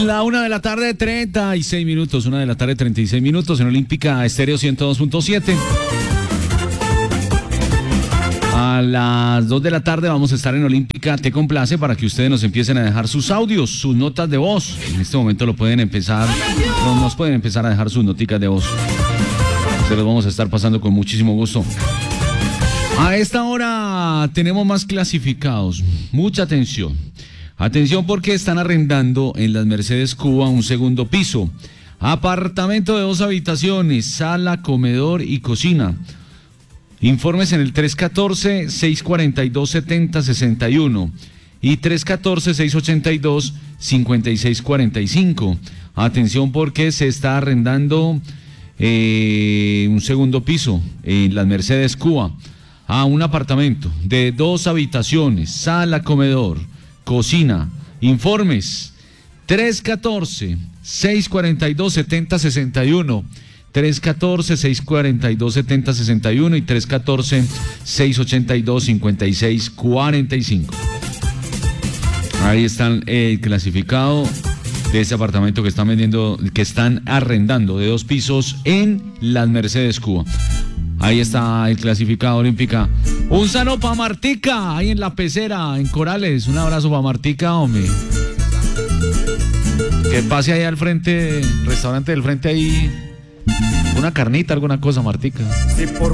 La 1:36 1 de la tarde 36 minutos en Olímpica Estéreo 102.7. A las 2 de la tarde vamos a estar en Olímpica Te Complace para que ustedes nos empiecen a dejar sus audios, sus notas de voz. En este momento nos pueden empezar a dejar sus noticas de voz. Se los vamos a estar pasando con muchísimo gusto. A esta hora tenemos más clasificados. Mucha atención. Atención porque están arrendando en las Mercedes Cuba un segundo piso. Apartamento de 2 habitaciones, sala, comedor y cocina. Informes en el 314-642-7061 y 314-682-5645. Atención porque se está arrendando un segundo piso en las Mercedes Cuba. Un apartamento de 2 habitaciones, sala, comedor, cocina. Informes 314-642-7061, 314-642-7061 y 314-682-5645. Ahí están el clasificado de ese apartamento que están vendiendo, que están arrendando de 2 pisos en las Mercedes Cuba. Ahí está el clasificado Olímpica. Un saludo para Martica, ahí en La Pecera, en Corales. Un abrazo para Martica, hombre. Que pase ahí al frente, restaurante del frente ahí, una carnita, alguna cosa, Martica. Si por